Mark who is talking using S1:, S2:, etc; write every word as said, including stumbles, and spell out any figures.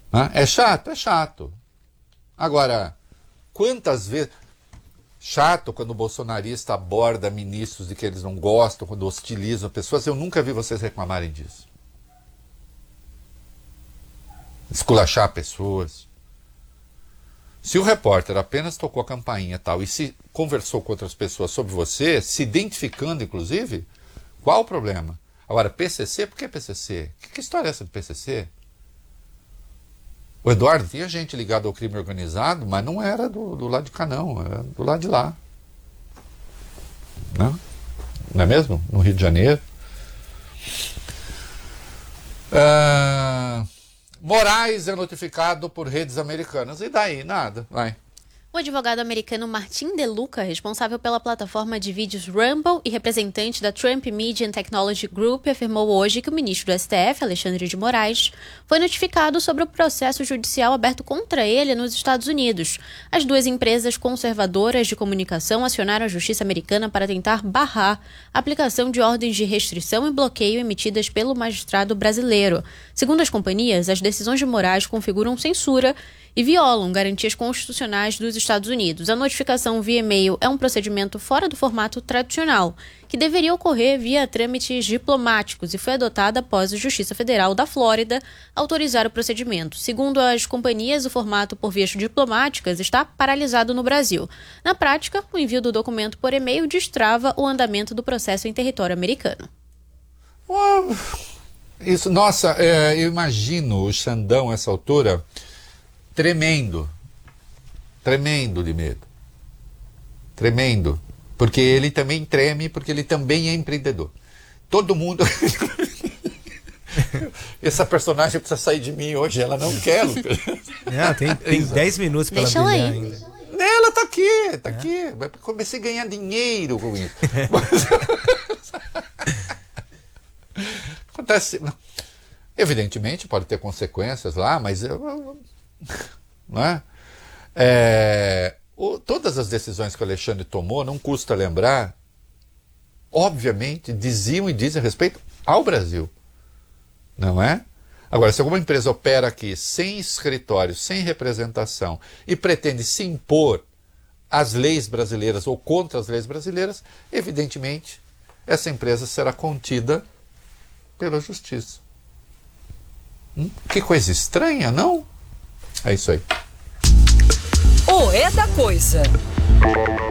S1: Ah, é chato? É chato. Agora, quantas vezes... Chato quando o bolsonarista aborda ministros de que eles não gostam, quando hostilizam pessoas. Eu nunca vi vocês reclamarem disso. Esculachar pessoas. Se o repórter apenas tocou a campainha e tal, e se conversou com outras pessoas sobre você, se identificando inclusive, qual o problema? Agora, P C C, por que P C C? Que, que história é essa de P C C? O Eduardo tinha gente ligada ao crime organizado, mas não era do, do lado de cá não, era do lado de lá. Não, não é mesmo? No Rio de Janeiro. Ah... Moraes é notificado por redes americanas. E daí? Nada. Vai.
S2: O advogado americano Martin De Luca, responsável pela plataforma de vídeos Rumble e representante da Trump Media and Technology Group, afirmou hoje que o ministro do S T F, Alexandre de Moraes, foi notificado sobre o processo judicial aberto contra ele nos Estados Unidos. As duas empresas conservadoras de comunicação acionaram a justiça americana para tentar barrar a aplicação de ordens de restrição e bloqueio emitidas pelo magistrado brasileiro. Segundo as companhias, as decisões de Moraes configuram censura e violam garantias constitucionais dos Estados Unidos. A notificação via e-mail é um procedimento fora do formato tradicional, que deveria ocorrer via trâmites diplomáticos e foi adotada após a Justiça Federal da Flórida autorizar o procedimento. Segundo as companhias, o formato por vias diplomáticas está paralisado no Brasil. Na prática, o envio do documento por e-mail destrava o andamento do processo em território americano.
S1: Oh, isso, nossa, é, eu imagino o Xandão, essa altura, tremendo, tremendo de medo, tremendo, porque ele também treme, porque ele também é empreendedor. Todo mundo... Essa personagem precisa sair de mim hoje, ela não quer, Lucas.
S3: É, tem, tem dez minutos para ela
S2: Deixa ela
S3: brilhar
S2: aí.
S3: ainda.
S1: Ela tá aqui, tá é. aqui. Comecei a ganhar dinheiro com isso. Acontece... Evidentemente, pode ter consequências lá, mas... Eu, não é? É, o, todas as decisões que o Alexandre tomou, não custa lembrar, obviamente diziam e dizem respeito ao Brasil, não é? Agora, se alguma empresa opera aqui sem escritório, sem representação e pretende se impor às leis brasileiras ou contra as leis brasileiras, evidentemente essa empresa será contida pela justiça. Hum? Que coisa estranha, não? É isso aí.
S4: O É da Coisa.